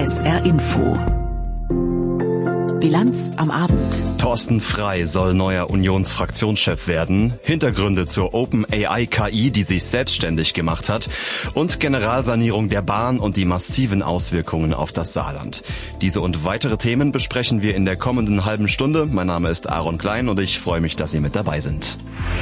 SR Info. Bilanz am Abend. Thorsten Frey soll neuer Unionsfraktionschef werden. Hintergründe zur OpenAI-KI, die sich selbstständig gemacht hat. Und Generalsanierung der Bahn und die massiven Auswirkungen auf das Saarland. Diese und weitere Themen besprechen wir in der kommenden halben Stunde. Mein Name ist Aaron Klein und ich freue mich, dass Sie mit dabei sind.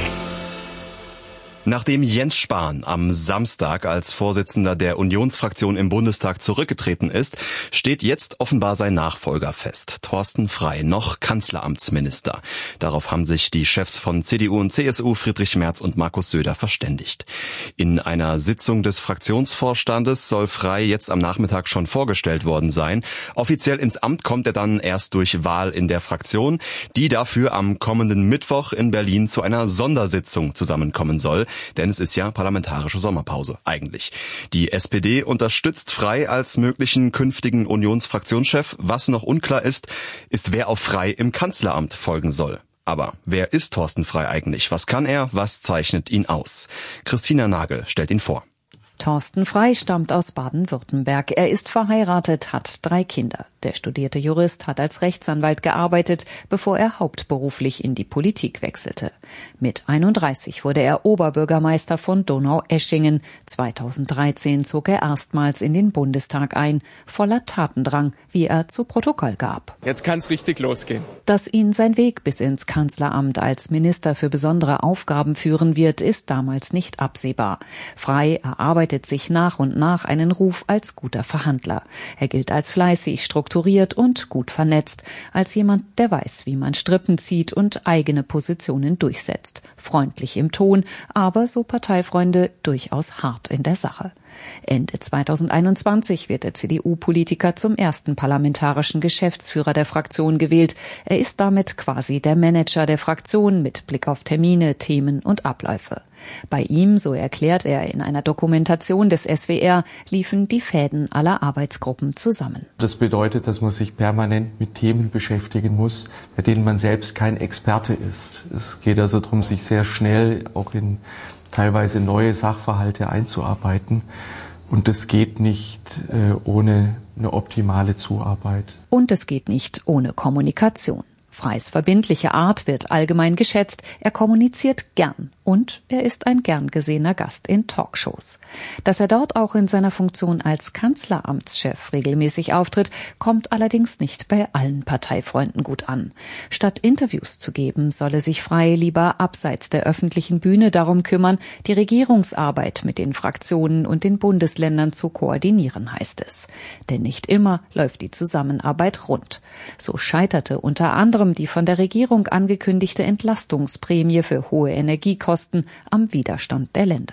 Nachdem Jens Spahn am Samstag als Vorsitzender der Unionsfraktion im Bundestag zurückgetreten ist, steht jetzt offenbar sein Nachfolger fest. Thorsten Frey, noch Kanzleramtsminister. Darauf haben sich die Chefs von CDU und CSU, Friedrich Merz und Markus Söder, verständigt. In einer Sitzung des Fraktionsvorstandes soll Frey jetzt am Nachmittag schon vorgestellt worden sein. Offiziell ins Amt kommt er dann erst durch Wahl in der Fraktion, die dafür am kommenden Mittwoch in Berlin zu einer Sondersitzung zusammenkommen soll. Denn es ist ja parlamentarische Sommerpause eigentlich. Die SPD unterstützt Frey als möglichen künftigen Unionsfraktionschef. Was noch unklar ist, wer auf Frey im Kanzleramt folgen soll. Aber wer ist Thorsten Frey eigentlich? Was kann er? Was zeichnet ihn aus? Christina Nagel stellt ihn vor. Thorsten Frey stammt aus Baden-Württemberg. Er ist verheiratet, hat 3 Kinder. Der studierte Jurist hat als Rechtsanwalt gearbeitet, bevor er hauptberuflich in die Politik wechselte. Mit 31 wurde er Oberbürgermeister von Donaueschingen. 2013 zog er erstmals in den Bundestag ein, voller Tatendrang, wie er zu Protokoll gab. Jetzt kann's richtig losgehen. Dass ihn sein Weg bis ins Kanzleramt als Minister für besondere Aufgaben führen wird, ist damals nicht absehbar. Frey erarbeitet sich nach und nach einen Ruf als guter Verhandler. Er gilt als fleißig, strukturiert und gut vernetzt, als jemand, der weiß, wie man Strippen zieht und eigene Positionen durchsetzt. Freundlich im Ton, aber, so Parteifreunde, durchaus hart in der Sache. Ende 2021 wird der CDU-Politiker zum ersten parlamentarischen Geschäftsführer der Fraktion gewählt. Er ist damit quasi der Manager der Fraktion mit Blick auf Termine, Themen und Abläufe. Bei ihm, so erklärt er in einer Dokumentation des SWR, liefen die Fäden aller Arbeitsgruppen zusammen. Das bedeutet, dass man sich permanent mit Themen beschäftigen muss, bei denen man selbst kein Experte ist. Es geht also darum, sich sehr schnell auch in teilweise neue Sachverhalte einzuarbeiten. Und das geht nicht ohne eine optimale Zuarbeit. Und es geht nicht ohne Kommunikation. Freys verbindliche Art wird allgemein geschätzt. Er kommuniziert gern und er ist ein gern gesehener Gast in Talkshows. Dass er dort auch in seiner Funktion als Kanzleramtschef regelmäßig auftritt, kommt allerdings nicht bei allen Parteifreunden gut an. Statt Interviews zu geben, solle sich Frey lieber abseits der öffentlichen Bühne darum kümmern, die Regierungsarbeit mit den Fraktionen und den Bundesländern zu koordinieren, heißt es. Denn nicht immer läuft die Zusammenarbeit rund. So scheiterte unter anderem die von der Regierung angekündigte Entlastungsprämie für hohe Energiekosten am Widerstand der Länder.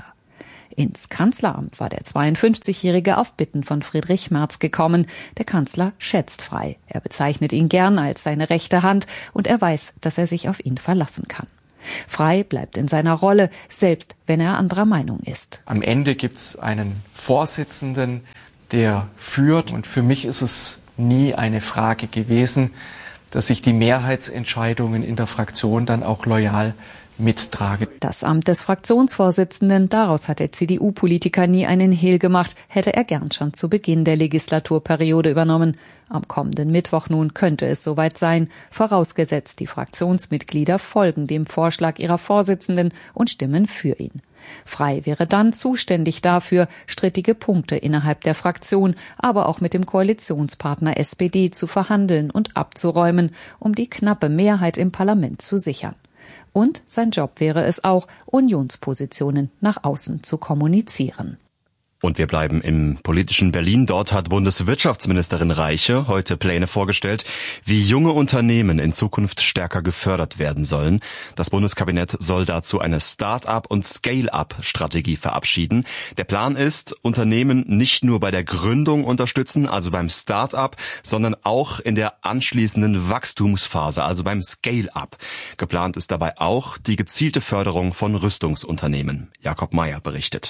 Ins Kanzleramt war der 52-Jährige auf Bitten von Friedrich Merz gekommen. Der Kanzler schätzt Frey. Er bezeichnet ihn gern als seine rechte Hand und er weiß, dass er sich auf ihn verlassen kann. Frey bleibt in seiner Rolle, selbst wenn er anderer Meinung ist. Am Ende gibt's einen Vorsitzenden, der führt. Und für mich ist es nie eine Frage gewesen, dass ich die Mehrheitsentscheidungen in der Fraktion dann auch loyal mittrage. Das Amt des Fraktionsvorsitzenden, daraus hat der CDU-Politiker nie einen Hehl gemacht, hätte er gern schon zu Beginn der Legislaturperiode übernommen. Am kommenden Mittwoch nun könnte es soweit sein, vorausgesetzt die Fraktionsmitglieder folgen dem Vorschlag ihrer Vorsitzenden und stimmen für ihn. Frey wäre dann zuständig dafür, strittige Punkte innerhalb der Fraktion, aber auch mit dem Koalitionspartner SPD zu verhandeln und abzuräumen, um die knappe Mehrheit im Parlament zu sichern. Und sein Job wäre es auch, Unionspositionen nach außen zu kommunizieren. Und wir bleiben im politischen Berlin. Dort hat Bundeswirtschaftsministerin Reiche heute Pläne vorgestellt, wie junge Unternehmen in Zukunft stärker gefördert werden sollen. Das Bundeskabinett soll dazu eine Start-up- und Scale-up-Strategie verabschieden. Der Plan ist, Unternehmen nicht nur bei der Gründung unterstützen, also beim Start-up, sondern auch in der anschließenden Wachstumsphase, also beim Scale-up. Geplant ist dabei auch die gezielte Förderung von Rüstungsunternehmen. Jakob Mayer berichtet.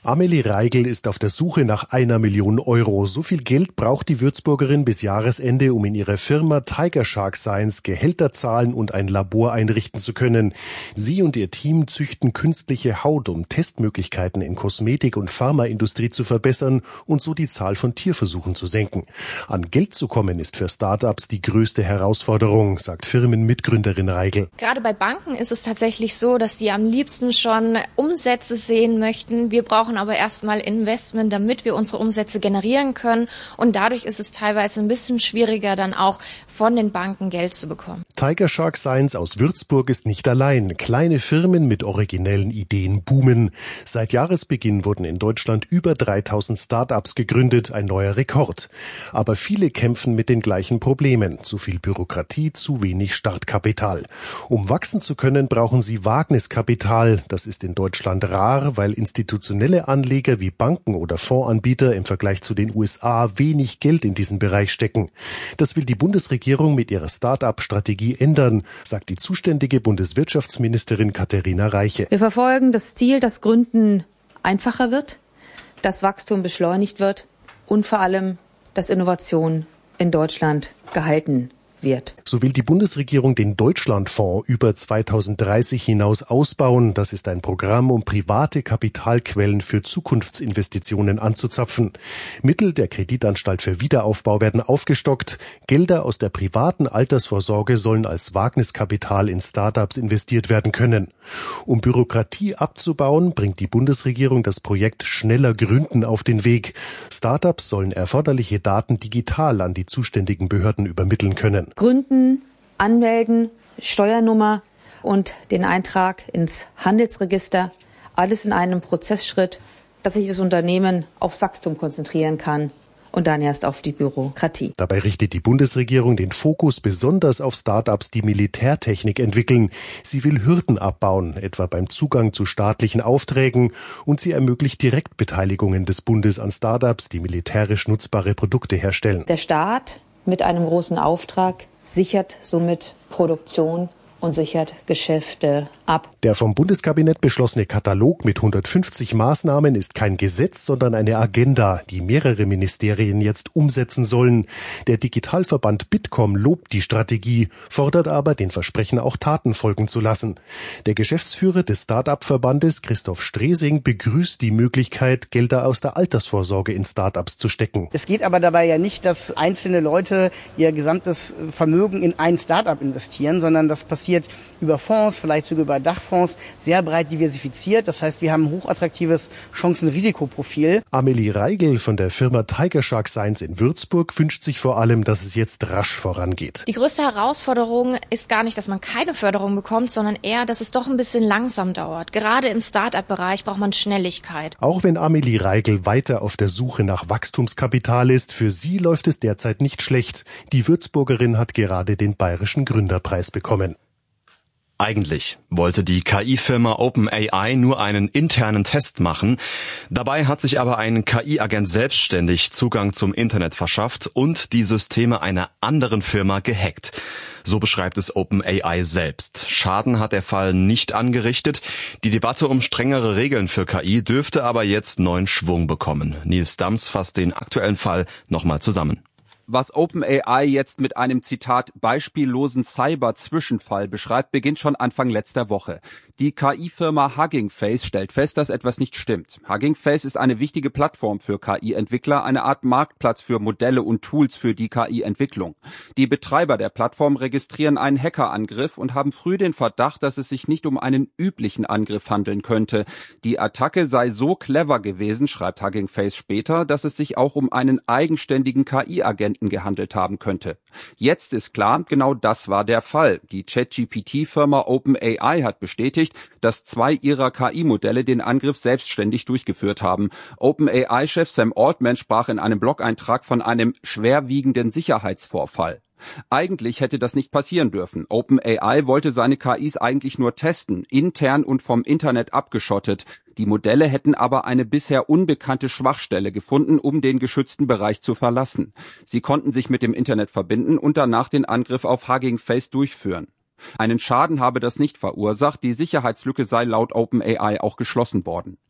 Amelie Reigl ist auf der Suche nach 1 Million Euro. So viel Geld braucht die Würzburgerin bis Jahresende, um in ihrer Firma Tiger Shark Science Gehälter zahlen und ein Labor einrichten zu können. Sie und ihr Team züchten künstliche Haut, um Testmöglichkeiten in Kosmetik- und Pharmaindustrie zu verbessern und so die Zahl von Tierversuchen zu senken. An Geld zu kommen ist für Start-ups die größte Herausforderung, sagt Firmenmitgründerin Reigl. Gerade bei Banken ist es tatsächlich so, dass die am liebsten schon Umsätze sehen möchten. Wir brauchen aber erstmal Investment, damit wir unsere Umsätze generieren können. Und dadurch ist es teilweise ein bisschen schwieriger, dann auch von den Banken Geld zu bekommen. Tiger Shark Science aus Würzburg ist nicht allein. Kleine Firmen mit originellen Ideen boomen. Seit Jahresbeginn wurden in Deutschland über 3000 Start-ups gegründet, ein neuer Rekord. Aber viele kämpfen mit den gleichen Problemen. Zu viel Bürokratie, zu wenig Startkapital. Um wachsen zu können, brauchen sie Wagniskapital. Das ist in Deutschland rar, weil institutionelle Anleger wie Banken oder Fondsanbieter im Vergleich zu den USA wenig Geld in diesen Bereich stecken. Das will die Bundesregierung mit ihrer Start-up-Strategie ändern, sagt die zuständige Bundeswirtschaftsministerin Katharina Reiche. Wir verfolgen das Ziel, dass Gründen einfacher wird, dass Wachstum beschleunigt wird und vor allem, dass Innovation in Deutschland gehalten wird. So will die Bundesregierung den Deutschlandfonds über 2030 hinaus ausbauen. Das ist ein Programm, um private Kapitalquellen für Zukunftsinvestitionen anzuzapfen. Mittel der Kreditanstalt für Wiederaufbau werden aufgestockt. Gelder aus der privaten Altersvorsorge sollen als Wagniskapital in Startups investiert werden können. Um Bürokratie abzubauen, bringt die Bundesregierung das Projekt Schneller Gründen auf den Weg. Startups sollen erforderliche Daten digital an die zuständigen Behörden übermitteln können. Gründen, anmelden, Steuernummer und den Eintrag ins Handelsregister. Alles in einem Prozessschritt, dass sich das Unternehmen aufs Wachstum konzentrieren kann und dann erst auf die Bürokratie. Dabei richtet die Bundesregierung den Fokus besonders auf Start-ups, die Militärtechnik entwickeln. Sie will Hürden abbauen, etwa beim Zugang zu staatlichen Aufträgen, und sie ermöglicht Direktbeteiligungen des Bundes an Start-ups, die militärisch nutzbare Produkte herstellen. Der Staat mit einem großen Auftrag sichert somit Produktion und sichert Geschäfte ab. Der vom Bundeskabinett beschlossene Katalog mit 150 Maßnahmen ist kein Gesetz, sondern eine Agenda, die mehrere Ministerien jetzt umsetzen sollen. Der Digitalverband Bitkom lobt die Strategie, fordert aber, den Versprechen auch Taten folgen zu lassen. Der Geschäftsführer des Start-up-Verbandes, Christoph Stresing, begrüßt die Möglichkeit, Gelder aus der Altersvorsorge in Start-ups zu stecken. Es geht aber dabei ja nicht, dass einzelne Leute ihr gesamtes Vermögen in ein Start-up investieren, sondern das passiert über Fonds, vielleicht sogar über Dachfonds, sehr breit diversifiziert. Das heißt, wir haben ein hochattraktives Chancen-Risikoprofil. Amelie Reigl von der Firma Tiger Shark Science in Würzburg wünscht sich vor allem, dass es jetzt rasch vorangeht. Die größte Herausforderung ist gar nicht, dass man keine Förderung bekommt, sondern eher, dass es doch ein bisschen langsam dauert. Gerade im Start-up-Bereich braucht man Schnelligkeit. Auch wenn Amelie Reigl weiter auf der Suche nach Wachstumskapital ist, für sie läuft es derzeit nicht schlecht. Die Würzburgerin hat gerade den Bayerischen Gründerpreis bekommen. Eigentlich wollte die KI-Firma OpenAI nur einen internen Test machen. Dabei hat sich aber ein KI-Agent selbstständig Zugang zum Internet verschafft und die Systeme einer anderen Firma gehackt. So beschreibt es OpenAI selbst. Schaden hat der Fall nicht angerichtet. Die Debatte um strengere Regeln für KI dürfte aber jetzt neuen Schwung bekommen. Nils Dams fasst den aktuellen Fall nochmal zusammen. Was OpenAI jetzt mit einem, Zitat, beispiellosen Cyber-Zwischenfall beschreibt, beginnt schon Anfang letzter Woche. Die KI-Firma Hugging Face stellt fest, dass etwas nicht stimmt. Hugging Face ist eine wichtige Plattform für KI-Entwickler, eine Art Marktplatz für Modelle und Tools für die KI-Entwicklung. Die Betreiber der Plattform registrieren einen Hackerangriff und haben früh den Verdacht, dass es sich nicht um einen üblichen Angriff handeln könnte. Die Attacke sei so clever gewesen, schreibt Hugging Face später, dass es sich auch um einen eigenständigen KI-Agenten gehandelt haben könnte. Jetzt ist klar, genau das war der Fall. Die ChatGPT-Firma OpenAI hat bestätigt, dass 2 ihrer KI-Modelle den Angriff selbstständig durchgeführt haben. OpenAI-Chef Sam Altman sprach in einem Blog-Eintrag von einem schwerwiegenden Sicherheitsvorfall. Eigentlich hätte das nicht passieren dürfen. OpenAI wollte seine KIs eigentlich nur testen, intern und vom Internet abgeschottet. Die Modelle hätten aber eine bisher unbekannte Schwachstelle gefunden, um den geschützten Bereich zu verlassen. Sie konnten sich mit dem Internet verbinden und danach den Angriff auf Hugging Face durchführen. Einen Schaden habe das nicht verursacht, die Sicherheitslücke sei laut OpenAI auch geschlossen worden.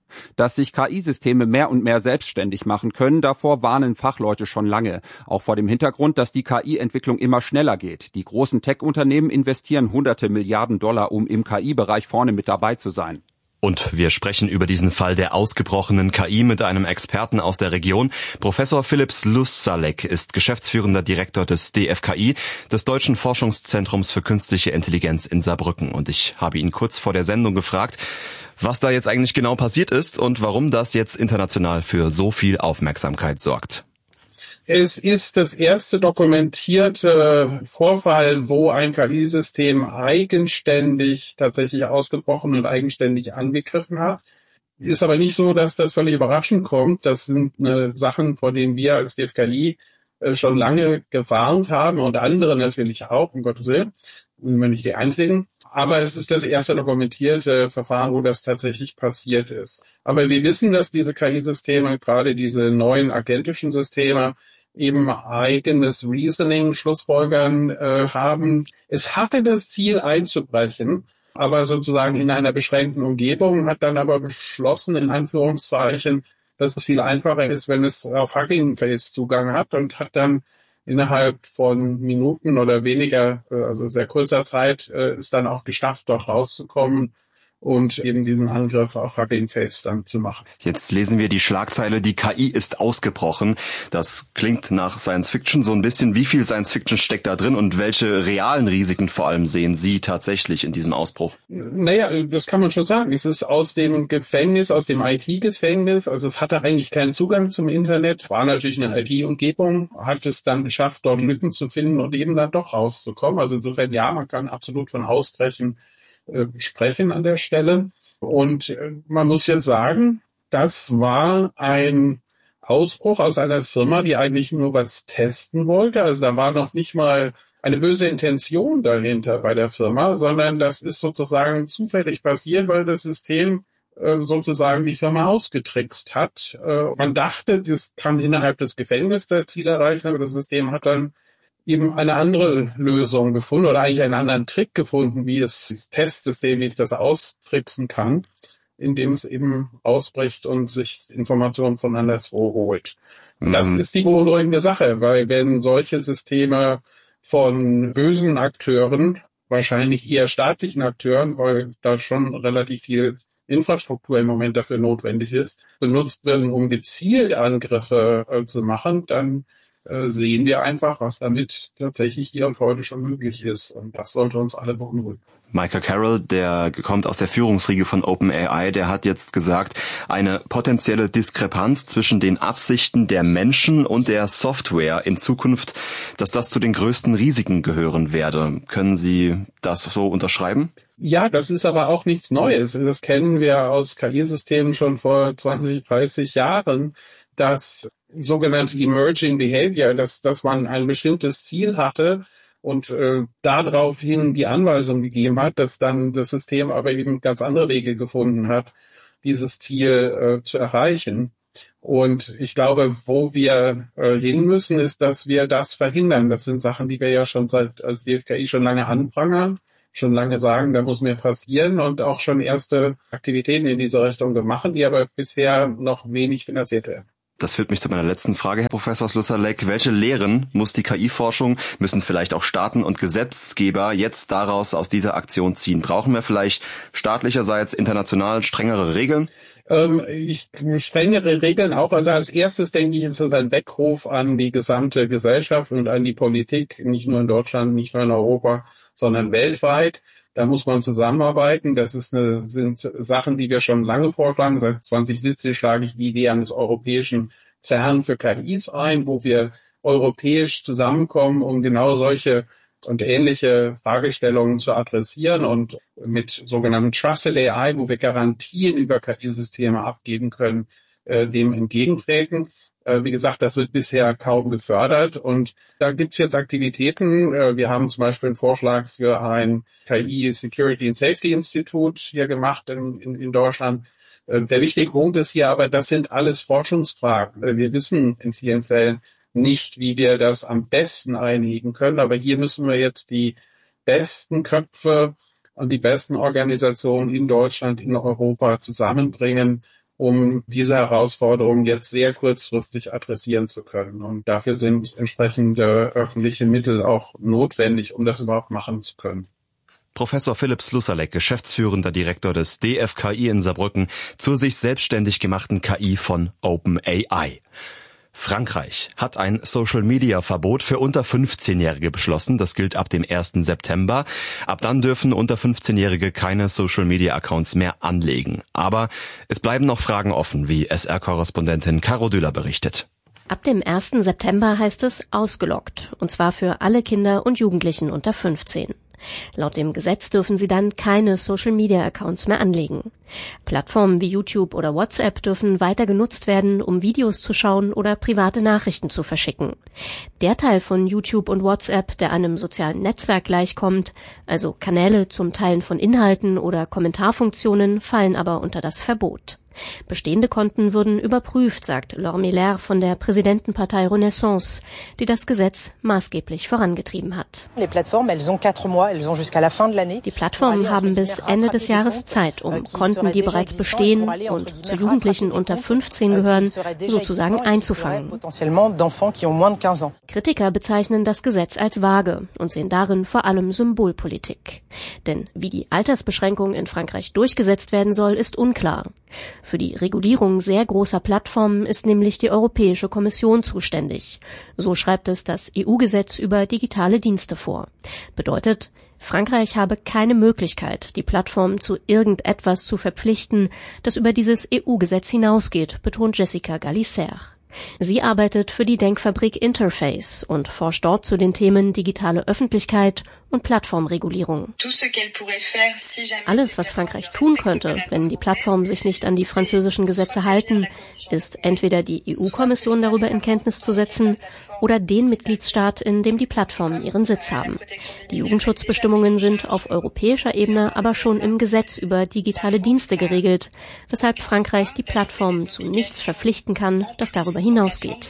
Dass sich KI-Systeme mehr und mehr selbstständig machen können, davor warnen Fachleute schon lange. Auch vor dem Hintergrund, dass die KI-Entwicklung immer schneller geht. Die großen Tech-Unternehmen investieren hunderte Milliarden $, um im KI-Bereich vorne mit dabei zu sein. Und wir sprechen über diesen Fall der ausgebrochenen KI mit einem Experten aus der Region. Professor Philipp Sluzalek ist geschäftsführender Direktor des DFKI, des Deutschen Forschungszentrums für künstliche Intelligenz in Saarbrücken. Und ich habe ihn kurz vor der Sendung gefragt, was da jetzt eigentlich genau passiert ist und warum das jetzt international für so viel Aufmerksamkeit sorgt. Es ist das erste dokumentierte Vorfall, wo ein KI-System eigenständig tatsächlich ausgebrochen und eigenständig angegriffen hat. Ist aber nicht so, dass das völlig überraschend kommt. Das sind Sachen, vor denen wir als DFKI schon lange gewarnt haben und andere natürlich auch, um Gottes Willen. Sind wir nicht die Einzigen. Aber es ist das erste dokumentierte Verfahren, wo das tatsächlich passiert ist. Aber wir wissen, dass diese KI-Systeme, gerade diese neuen agentischen Systeme, eben eigenes Reasoning, Schlussfolgern haben. Es hatte das Ziel einzubrechen, aber sozusagen in einer beschränkten Umgebung, hat dann aber beschlossen, in Anführungszeichen, dass es viel einfacher ist, wenn es auf Hugging Face Zugang hat und hat dann innerhalb von Minuten oder weniger, also sehr kurzer Zeit, ist dann auch geschafft, dort rauszukommen und eben diesen Angriff auf Hugging Face dann zu machen. Jetzt lesen wir die Schlagzeile, die KI ist ausgebrochen. Das klingt nach Science Fiction so ein bisschen. Wie viel Science Fiction steckt da drin und welche realen Risiken vor allem sehen Sie tatsächlich in diesem Ausbruch? Naja, das kann man schon sagen. Es ist aus dem Gefängnis, aus dem IT-Gefängnis, also es hatte eigentlich keinen Zugang zum Internet, war natürlich eine IT-Umgebung, hat es dann geschafft, dort Lücken zu finden und eben dann doch rauszukommen. Also insofern, ja, man kann absolut von Ausbrechen sprechen an der Stelle. Und man muss jetzt sagen, das war ein Ausbruch aus einer Firma, die eigentlich nur was testen wollte. Also da war noch nicht mal eine böse Intention dahinter bei der Firma, sondern das ist sozusagen zufällig passiert, weil das System sozusagen die Firma ausgetrickst hat. Man dachte, das kann innerhalb des Gefängnisses das Ziel erreichen, aber das System hat dann eben eine andere Lösung gefunden oder eigentlich einen anderen Trick gefunden, wie es das Testsystem, wie es das austricksen kann, indem es eben ausbricht und sich Informationen von anderswo holt. Und das ist die beunruhigende Sache, weil wenn solche Systeme von bösen Akteuren, wahrscheinlich eher staatlichen Akteuren, weil da schon relativ viel Infrastruktur im Moment dafür notwendig ist, benutzt werden, um gezielt Angriffe zu machen, dann sehen wir einfach, was damit tatsächlich hier und heute schon möglich ist. Und das sollte uns alle beunruhigen. Michael Carroll, der kommt aus der Führungsriege von OpenAI, der hat jetzt gesagt, eine potenzielle Diskrepanz zwischen den Absichten der Menschen und der Software in Zukunft, dass das zu den größten Risiken gehören werde. Können Sie das so unterschreiben? Ja, das ist aber auch nichts Neues. Das kennen wir aus KI-Systemen schon vor 20, 30 Jahren, dass sogenannte Emerging Behavior, dass man ein bestimmtes Ziel hatte und daraufhin die Anweisung gegeben hat, dass dann das System aber eben ganz andere Wege gefunden hat, dieses Ziel zu erreichen. Und ich glaube, wo wir hin müssen, ist, dass wir das verhindern. Das sind Sachen, die wir ja schon als DFKI schon lange anprangern, schon lange sagen, da muss mehr passieren und auch schon erste Aktivitäten in diese Richtung gemacht, die aber bisher noch wenig finanziert werden. Das führt mich zu meiner letzten Frage, Herr Professor Sluzalek. Welche Lehren muss die KI-Forschung, müssen vielleicht auch Staaten und Gesetzgeber jetzt daraus aus dieser Aktion ziehen? Brauchen wir vielleicht staatlicherseits international strengere Regeln? Strengere Regeln auch. Also als erstes denke ich, ist es ein Weckruf an die gesamte Gesellschaft und an die Politik, nicht nur in Deutschland, nicht nur in Europa, sondern weltweit. Da muss man zusammenarbeiten. Das sind Sachen, die wir schon lange vorschlagen. Seit 2017 schlage ich die Idee eines europäischen CERN für KIs ein, wo wir europäisch zusammenkommen, um genau solche und ähnliche Fragestellungen zu adressieren und mit sogenannten Trusted AI, wo wir Garantien über KI-Systeme abgeben können, dem entgegentreten. Wie gesagt, das wird bisher kaum gefördert und da gibt's jetzt Aktivitäten. Wir haben zum Beispiel einen Vorschlag für ein KI Security and Safety Institute hier gemacht in Deutschland. Der wichtige Punkt ist hier aber, das sind alles Forschungsfragen. Wir wissen in vielen Fällen nicht, wie wir das am besten einlegen können, aber hier müssen wir jetzt die besten Köpfe und die besten Organisationen in Deutschland, in Europa zusammenbringen, um diese Herausforderung jetzt sehr kurzfristig adressieren zu können. Und dafür sind entsprechende öffentliche Mittel auch notwendig, um das überhaupt machen zu können. Professor Philipp Slusarek, geschäftsführender Direktor des DFKI in Saarbrücken, zur sich selbstständig gemachten KI von OpenAI. Frankreich hat ein Social-Media-Verbot für unter 15-Jährige beschlossen. Das gilt ab dem 1. September. Ab dann dürfen unter 15-Jährige keine Social-Media-Accounts mehr anlegen. Aber es bleiben noch Fragen offen, wie SR-Korrespondentin Caro Düller berichtet. Ab dem 1. September heißt es ausgeloggt, und zwar für alle Kinder und Jugendlichen unter 15. Laut dem Gesetz dürfen sie dann keine Social-Media-Accounts mehr anlegen. Plattformen wie YouTube oder WhatsApp dürfen weiter genutzt werden, um Videos zu schauen oder private Nachrichten zu verschicken. Der Teil von YouTube und WhatsApp, der einem sozialen Netzwerk gleichkommt, also Kanäle zum Teilen von Inhalten oder Kommentarfunktionen, fallen aber unter das Verbot. Bestehende Konten würden überprüft, sagt Laure Miller von der Präsidentenpartei Renaissance, die das Gesetz maßgeblich vorangetrieben hat. Die Plattformen haben bis Ende des Jahres Zeit, um Konten, die bereits bestehen und zu Jugendlichen unter 15 gehören, sozusagen einzufangen. Kritiker bezeichnen das Gesetz als vage und sehen darin vor allem Symbolpolitik. Denn wie die Altersbeschränkung in Frankreich durchgesetzt werden soll, ist unklar. Für die Regulierung sehr großer Plattformen ist nämlich die Europäische Kommission zuständig. So schreibt es das EU-Gesetz über digitale Dienste vor. Bedeutet, Frankreich habe keine Möglichkeit, die Plattformen zu irgendetwas zu verpflichten, das über dieses EU-Gesetz hinausgeht, betont Jessica Galicer. Sie arbeitet für die Denkfabrik Interface und forscht dort zu den Themen digitale Öffentlichkeit und Plattformregulierung. Alles, was Frankreich tun könnte, wenn die Plattformen sich nicht an die französischen Gesetze halten, ist entweder die EU-Kommission darüber in Kenntnis zu setzen oder den Mitgliedstaat, in dem die Plattformen ihren Sitz haben. Die Jugendschutzbestimmungen sind auf europäischer Ebene aber schon im Gesetz über digitale Dienste geregelt, weshalb Frankreich die Plattformen zu nichts verpflichten kann, das darüber hinausgeht.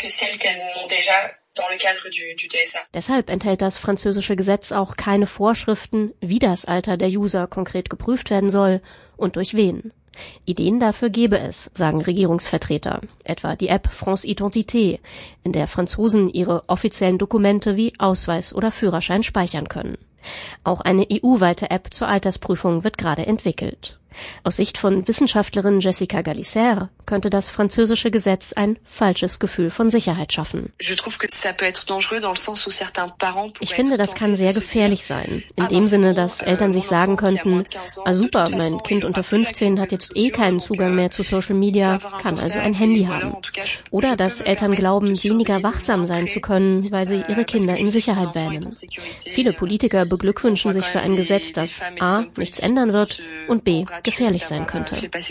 Deshalb enthält das französische Gesetz auch keine Vorschriften, wie das Alter der User konkret geprüft werden soll und durch wen. Ideen dafür gebe es, sagen Regierungsvertreter, etwa die App France Identité, in der Franzosen ihre offiziellen Dokumente wie Ausweis oder Führerschein speichern können. Auch eine EU-weite App zur Altersprüfung wird gerade entwickelt. Aus Sicht von Wissenschaftlerin Jessica Galicer könnte das französische Gesetz ein falsches Gefühl von Sicherheit schaffen. Ich finde, das kann sehr gefährlich sein. In dem Sinne, dass Eltern sich sagen könnten, super, mein Kind unter 15 hat jetzt keinen Zugang mehr zu Social Media, kann also ein Handy haben. Oder dass Eltern glauben, weniger wachsam sein zu können, weil sie ihre Kinder in Sicherheit wähnen. Viele Politiker beglückwünschen sich für ein Gesetz, das a. nichts ändern wird und b. gefährlich sein könnte.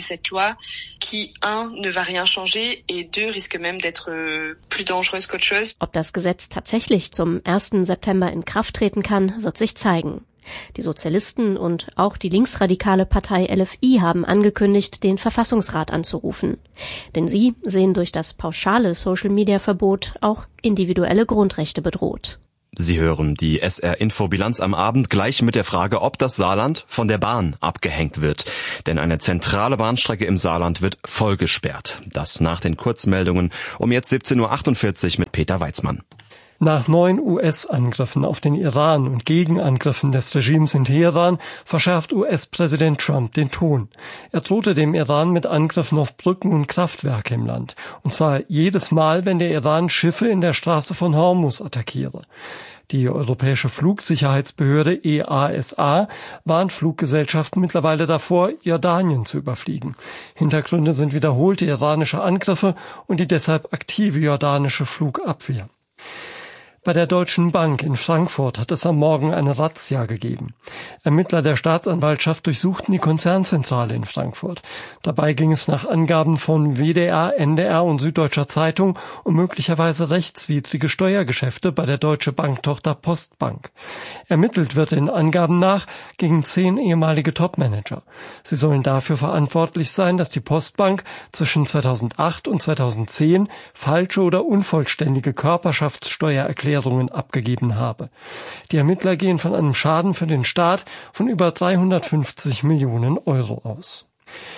Ob das Gesetz tatsächlich zum 1. September in Kraft treten kann, wird sich zeigen. Die Sozialisten und auch die linksradikale Partei LFI haben angekündigt, den Verfassungsrat anzurufen. Denn sie sehen durch das pauschale Social-Media-Verbot auch individuelle Grundrechte bedroht. Sie hören die SR-Info-Bilanz am Abend gleich mit der Frage, ob das Saarland von der Bahn abgehängt wird. Denn eine zentrale Bahnstrecke im Saarland wird voll gesperrt. Das nach den Kurzmeldungen um jetzt 17.48 Uhr mit Peter Weizmann. Nach 9 US-Angriffen auf den Iran und Gegenangriffen des Regimes in Teheran verschärft US-Präsident Trump den Ton. Er drohte dem Iran mit Angriffen auf Brücken und Kraftwerke im Land. Und zwar jedes Mal, wenn der Iran Schiffe in der Straße von Hormuz attackiere. Die europäische Flugsicherheitsbehörde EASA warnt Fluggesellschaften mittlerweile davor, Jordanien zu überfliegen. Hintergründe sind wiederholte iranische Angriffe und die deshalb aktive jordanische Flugabwehr. Bei der Deutschen Bank in Frankfurt hat es am Morgen eine Razzia gegeben. Ermittler der Staatsanwaltschaft durchsuchten die Konzernzentrale in Frankfurt. Dabei ging es nach Angaben von WDR, NDR und Süddeutscher Zeitung um möglicherweise rechtswidrige Steuergeschäfte bei der Deutsche Bank-Tochter Postbank. Ermittelt wird den Angaben nach gegen 10 ehemalige Topmanager. Sie sollen dafür verantwortlich sein, dass die Postbank zwischen 2008 und 2010 falsche oder unvollständige Körperschaftssteuererklärungen abgegeben habe. Die Ermittler gehen von einem Schaden für den Staat von über 350 Millionen Euro aus.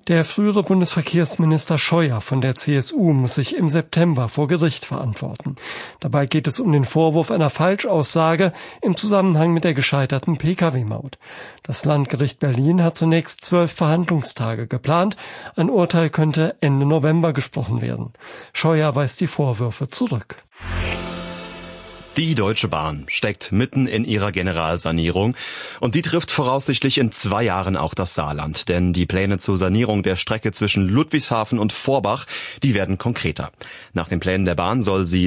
Der frühere Bundesverkehrsminister Scheuer von der CSU muss sich im September vor Gericht verantworten. Dabei geht es um den Vorwurf einer Falschaussage im Zusammenhang mit der gescheiterten Pkw-Maut. Das Landgericht Berlin hat zunächst 12 Verhandlungstage geplant. Ein Urteil könnte Ende November gesprochen werden. Scheuer weist die Vorwürfe zurück. Die Deutsche Bahn steckt mitten in ihrer Generalsanierung und die trifft voraussichtlich in 2 Jahren auch das Saarland, denn die Pläne zur Sanierung der Strecke zwischen Ludwigshafen und Vorbach, die werden konkreter. Nach den Plänen der Bahn soll sie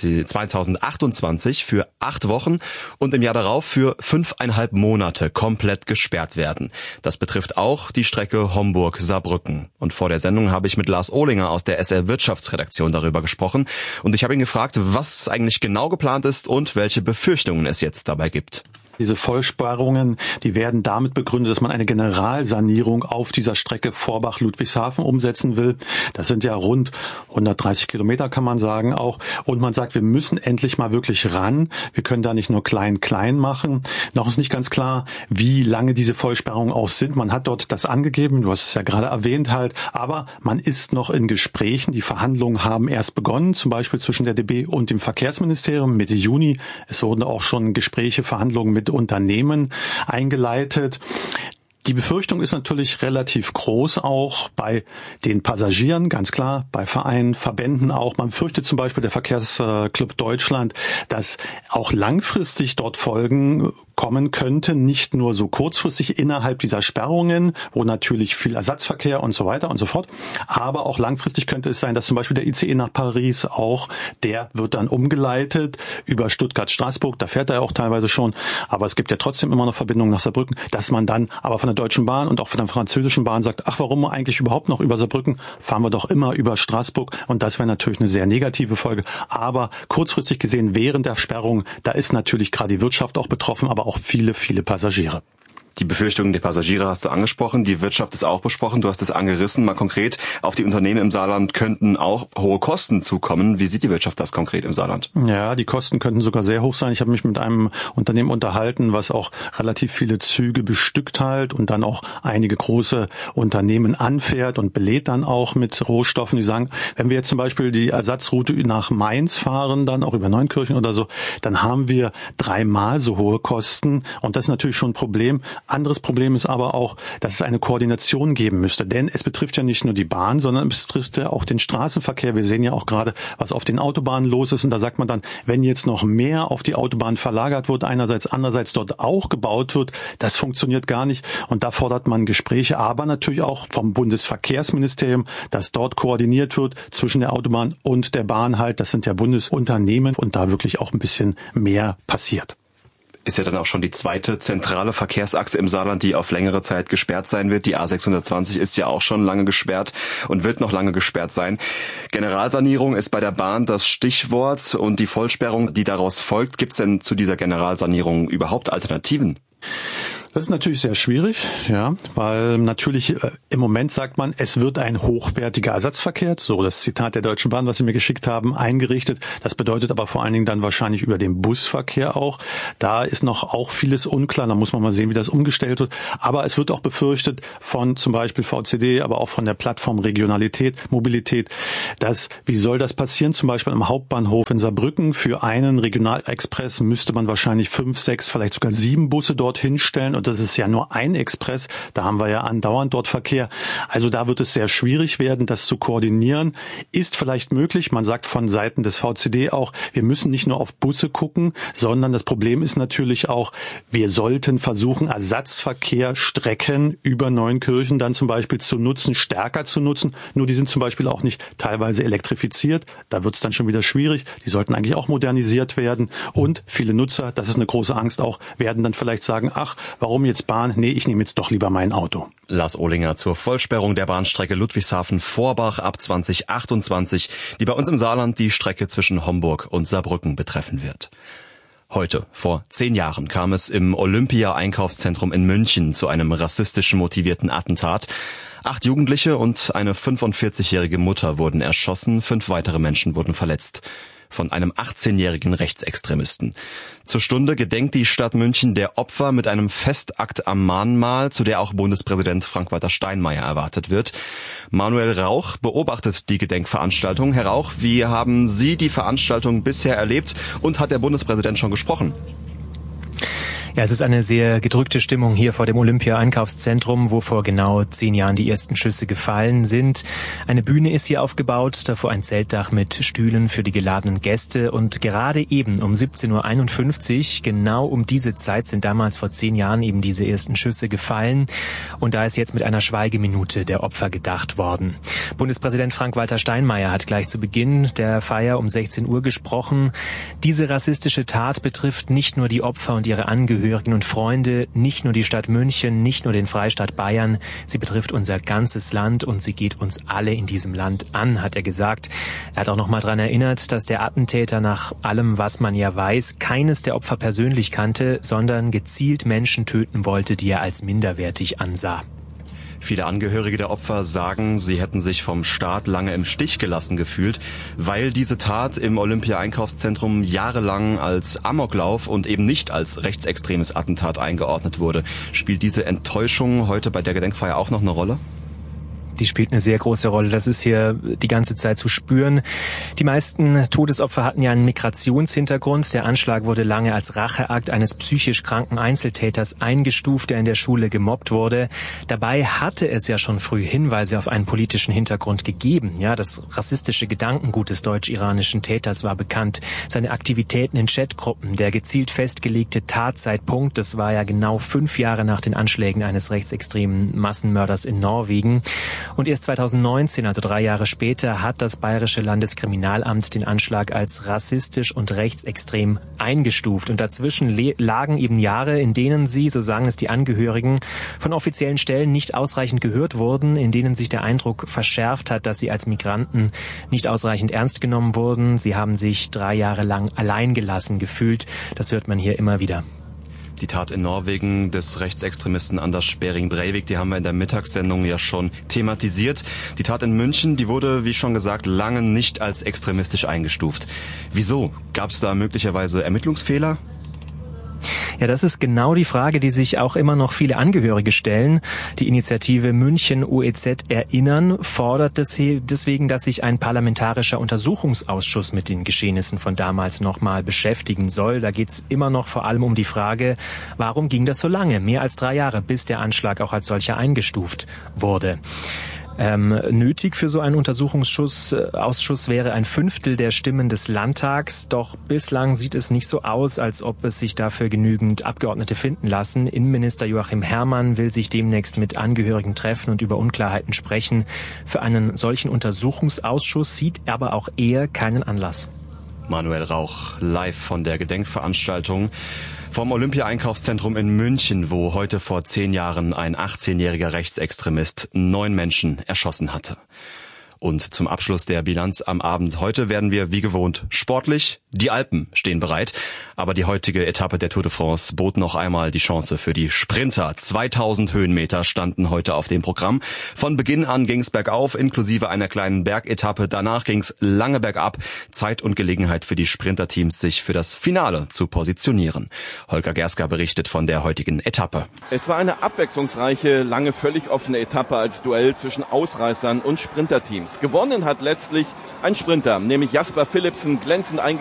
2028 für 8 Wochen und im Jahr darauf für 5,5 Monate komplett gesperrt werden. Das betrifft auch die Strecke Homburg-Saarbrücken. Und vor der Sendung habe ich mit Lars Ohlinger aus der SR Wirtschaftsredaktion darüber gesprochen und ich habe ihn gefragt, was eigentlich genau geplant ist und welche Befürchtungen es jetzt dabei gibt. Diese Vollsperrungen, die werden damit begründet, dass man eine Generalsanierung auf dieser Strecke Vorbach-Ludwigshafen umsetzen will. Das sind ja rund 130 Kilometer, kann man sagen auch. Und man sagt, wir müssen endlich mal wirklich ran. Wir können da nicht nur klein machen. Noch ist nicht ganz klar, wie lange diese Vollsperrungen auch sind. Man hat dort das angegeben, du hast es ja gerade erwähnt halt, aber man ist noch in Gesprächen. Die Verhandlungen haben erst begonnen, zum Beispiel zwischen der DB und dem Verkehrsministerium Mitte Juni. Es wurden auch schon Gespräche, Verhandlungen mit Unternehmen eingeleitet. Die Befürchtung ist natürlich relativ groß, auch bei den Passagieren, ganz klar, bei Vereinen, Verbänden auch. Man fürchtet zum Beispiel der Verkehrsclub Deutschland, dass auch langfristig dort Folgen kommen könnte, nicht nur so kurzfristig innerhalb dieser Sperrungen, wo natürlich viel Ersatzverkehr und so weiter und so fort, aber auch langfristig könnte es sein, dass zum Beispiel der ICE nach Paris auch, der wird dann umgeleitet über Stuttgart-Straßburg, da fährt er ja auch teilweise schon, aber es gibt ja trotzdem immer noch Verbindungen nach Saarbrücken, dass man dann aber von der Deutschen Bahn und auch von der französischen Bahn sagt, ach, warum eigentlich überhaupt noch über Saarbrücken, fahren wir doch immer über Straßburg und das wäre natürlich eine sehr negative Folge, aber kurzfristig gesehen während der Sperrung, da ist natürlich gerade die Wirtschaft auch betroffen, aber auch viele Passagiere. Die Befürchtungen der Passagiere hast du angesprochen, die Wirtschaft ist auch besprochen, du hast es angerissen, mal konkret. Auf die Unternehmen im Saarland könnten auch hohe Kosten zukommen. Wie sieht die Wirtschaft das konkret im Saarland? Ja, die Kosten könnten sogar sehr hoch sein. Ich habe mich mit einem Unternehmen unterhalten, was auch relativ viele Züge bestückt halt und dann auch einige große Unternehmen anfährt und belädt dann auch mit Rohstoffen. Die sagen, wenn wir jetzt zum Beispiel die Ersatzroute nach Mainz fahren, dann auch über Neunkirchen oder so, dann haben wir 3-mal so hohe Kosten und das ist natürlich schon ein Problem. Anderes Problem ist aber auch, dass es eine Koordination geben müsste, denn es betrifft ja nicht nur die Bahn, sondern es betrifft ja auch den Straßenverkehr. Wir sehen ja auch gerade, was auf den Autobahnen los ist und da sagt man dann, wenn jetzt noch mehr auf die Autobahn verlagert wird, andererseits dort auch gebaut wird, das funktioniert gar nicht und da fordert man Gespräche, aber natürlich auch vom Bundesverkehrsministerium, dass dort koordiniert wird zwischen der Autobahn und der Bahn halt, das sind ja Bundesunternehmen und da wirklich auch ein bisschen mehr passiert. Ist ja dann auch schon die zweite zentrale Verkehrsachse im Saarland, die auf längere Zeit gesperrt sein wird. Die A620 ist ja auch schon lange gesperrt und wird noch lange gesperrt sein. Generalsanierung ist bei der Bahn das Stichwort und die Vollsperrung, die daraus folgt. Gibt es denn zu dieser Generalsanierung überhaupt Alternativen? Das ist natürlich sehr schwierig, ja, weil natürlich im Moment sagt man, es wird ein hochwertiger Ersatzverkehr, so das Zitat der Deutschen Bahn, was sie mir geschickt haben, eingerichtet. Das bedeutet aber vor allen Dingen dann wahrscheinlich über den Busverkehr auch. Da ist noch auch vieles unklar, da muss man mal sehen, wie das umgestellt wird. Aber es wird auch befürchtet von zum Beispiel VCD, aber auch von der Plattform Regionalität, Mobilität, dass, wie soll das passieren, zum Beispiel am Hauptbahnhof in Saarbrücken, für einen Regionalexpress müsste man wahrscheinlich 5, 6, vielleicht sogar 7 Busse dorthin stellen und das ist ja nur ein Express, da haben wir ja andauernd dort Verkehr. Also da wird es sehr schwierig werden, das zu koordinieren. Ist vielleicht möglich, man sagt von Seiten des VCD auch, wir müssen nicht nur auf Busse gucken, sondern das Problem ist natürlich auch, wir sollten versuchen, Ersatzverkehrsstrecken über Neunkirchen dann zum Beispiel zu nutzen, stärker zu nutzen. Nur die sind zum Beispiel auch nicht teilweise elektrifiziert. Da wird es dann schon wieder schwierig. Die sollten eigentlich auch modernisiert werden. Und viele Nutzer, das ist eine große Angst auch, werden dann vielleicht sagen, ach, warum jetzt Bahn? Nee, ich nehme jetzt doch lieber mein Auto. Lars Ohlinger zur Vollsperrung der Bahnstrecke Ludwigshafen-Vorbach ab 2028, die bei uns im Saarland die Strecke zwischen Homburg und Saarbrücken betreffen wird. Heute, vor 10 Jahren, kam es im Olympia-Einkaufszentrum in München zu einem rassistisch motivierten Attentat. 8 Jugendliche und eine 45-jährige Mutter wurden erschossen, 5 weitere Menschen wurden verletzt. von einem 18-jährigen Rechtsextremisten. Zur Stunde gedenkt die Stadt München der Opfer mit einem Festakt am Mahnmal, zu der auch Bundespräsident Frank-Walter Steinmeier erwartet wird. Manuel Rauch beobachtet die Gedenkveranstaltung. Herr Rauch, wie haben Sie die Veranstaltung bisher erlebt und hat der Bundespräsident schon gesprochen? Ja, es ist eine sehr gedrückte Stimmung hier vor dem Olympia-Einkaufszentrum, wo vor genau 10 Jahren die ersten Schüsse gefallen sind. Eine Bühne ist hier aufgebaut, davor ein Zeltdach mit Stühlen für die geladenen Gäste. Und gerade eben um 17.51 Uhr, genau um diese Zeit, sind damals vor 10 Jahren eben diese ersten Schüsse gefallen. Und da ist jetzt mit einer Schweigeminute der Opfer gedacht worden. Bundespräsident Frank-Walter Steinmeier hat gleich zu Beginn der Feier um 16 Uhr gesprochen. Diese rassistische Tat betrifft nicht nur die Opfer und ihre Angehörigen und Freunde, nicht nur die Stadt München, nicht nur den Freistaat Bayern, sie betrifft unser ganzes Land und sie geht uns alle in diesem Land an, hat er gesagt. Er hat auch noch mal daran erinnert, dass der Attentäter nach allem, was man ja weiß, keines der Opfer persönlich kannte, sondern gezielt Menschen töten wollte, die er als minderwertig ansah. Viele Angehörige der Opfer sagen, sie hätten sich vom Staat lange im Stich gelassen gefühlt, weil diese Tat im Olympia-Einkaufszentrum jahrelang als Amoklauf und eben nicht als rechtsextremes Attentat eingeordnet wurde. Spielt diese Enttäuschung heute bei der Gedenkfeier auch noch eine Rolle? Die spielt eine sehr große Rolle. Das ist hier die ganze Zeit zu spüren. Die meisten Todesopfer hatten ja einen Migrationshintergrund. Der Anschlag wurde lange als Racheakt eines psychisch kranken Einzeltäters eingestuft, der in der Schule gemobbt wurde. Dabei hatte es ja schon früh Hinweise auf einen politischen Hintergrund gegeben. Ja, das rassistische Gedankengut des deutsch-iranischen Täters war bekannt. Seine Aktivitäten in Chatgruppen, der gezielt festgelegte Tatzeitpunkt, das war ja genau 5 Jahre nach den Anschlägen eines rechtsextremen Massenmörders in Norwegen. Und erst 2019, also 3 Jahre später, hat das Bayerische Landeskriminalamt den Anschlag als rassistisch und rechtsextrem eingestuft. Und dazwischen lagen eben Jahre, in denen sie, so sagen es die Angehörigen, von offiziellen Stellen nicht ausreichend gehört wurden, in denen sich der Eindruck verschärft hat, dass sie als Migranten nicht ausreichend ernst genommen wurden. Sie haben sich 3 Jahre lang alleingelassen gefühlt. Das hört man hier immer wieder. Die Tat in Norwegen des Rechtsextremisten Anders Behring Breivik, die haben wir in der Mittagssendung ja schon thematisiert. Die Tat in München, die wurde, wie schon gesagt, lange nicht als extremistisch eingestuft. Wieso? Gab es da möglicherweise Ermittlungsfehler? Ja, das ist genau die Frage, die sich auch immer noch viele Angehörige stellen. Die Initiative München OEZ Erinnern fordert deswegen, dass sich ein parlamentarischer Untersuchungsausschuss mit den Geschehnissen von damals nochmal beschäftigen soll. Da geht's immer noch vor allem um die Frage, warum ging das so lange, mehr als 3 Jahre, bis der Anschlag auch als solcher eingestuft wurde. Nötig für so einen Untersuchungsausschuss wäre ein 1/5 der Stimmen des Landtags. Doch bislang sieht es nicht so aus, als ob es sich dafür genügend Abgeordnete finden lassen. Innenminister Joachim Herrmann will sich demnächst mit Angehörigen treffen und über Unklarheiten sprechen. Für einen solchen Untersuchungsausschuss sieht aber auch er keinen Anlass. Manuel Rauch, live von der Gedenkveranstaltung vom Olympia-Einkaufszentrum in München, wo heute vor 10 Jahren ein 18-jähriger Rechtsextremist 9 Menschen erschossen hatte. Und zum Abschluss der Bilanz am Abend heute werden wir wie gewohnt sportlich. Die Alpen stehen bereit, aber die heutige Etappe der Tour de France bot noch einmal die Chance für die Sprinter. 2000 Höhenmeter standen heute auf dem Programm. Von Beginn an ging's bergauf, inklusive einer kleinen Bergetappe. Danach ging's lange bergab. Zeit und Gelegenheit für die Sprinterteams, sich für das Finale zu positionieren. Holger Gerska berichtet von der heutigen Etappe. Es war eine abwechslungsreiche, lange völlig offene Etappe als Duell zwischen Ausreißern und Sprinterteams. Gewonnen hat letztlich ein Sprinter, nämlich Jasper Philipsen, glänzend